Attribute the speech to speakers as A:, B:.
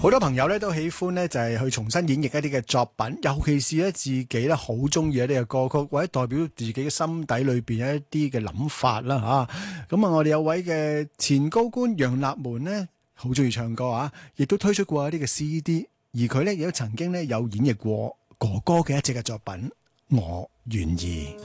A: 好多朋友咧都喜歡咧就係去重新演繹一啲嘅作品，尤其是咧自己咧好中意一啲嘅歌曲，或者代表自己嘅心底裏邊一啲嘅諗法啦吓。咁啊，我哋有位嘅前高官楊立門呢，好中意唱歌啊，亦都推出過一啲嘅 CD， 而佢咧亦都曾經咧有演繹過哥哥嘅一隻嘅作品《我願意》。